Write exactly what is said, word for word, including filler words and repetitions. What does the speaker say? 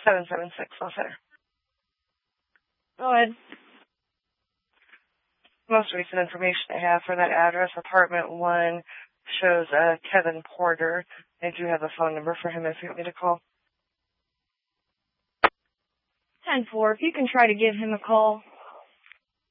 seven seven six, I'll say. Go ahead. Most recent information I have for that address, apartment one, shows uh, Kevin Porter. I do have a phone number for him if you want me to call. ten four, if you can try to give him a call.